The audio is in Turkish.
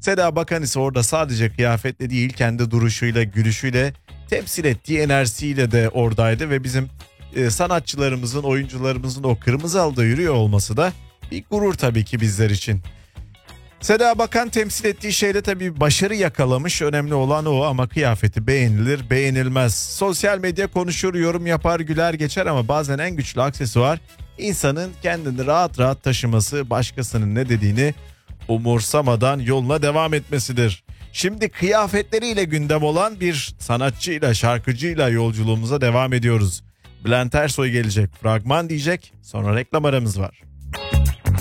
Seda Bakan ise orada sadece kıyafetle değil kendi duruşuyla, gülüşüyle, temsil ettiği enerjisiyle de oradaydı ve bizim sanatçılarımızın, oyuncularımızın o kırmızı halıda yürüyor olması da bir gurur tabii ki bizler için. Seda Bakan temsil ettiği şeyde tabii başarı yakalamış. Önemli olan o ama kıyafeti beğenilir beğenilmez. Sosyal medya konuşur, yorum yapar, güler geçer ama bazen en güçlü aksesuar insanın kendini rahat rahat taşıması, başkasının ne dediğini umursamadan yoluna devam etmesidir. Şimdi kıyafetleriyle gündem olan bir sanatçıyla, şarkıcıyla yolculuğumuza devam ediyoruz. Bülent Ersoy gelecek, fragman diyecek, sonra reklam aramız var.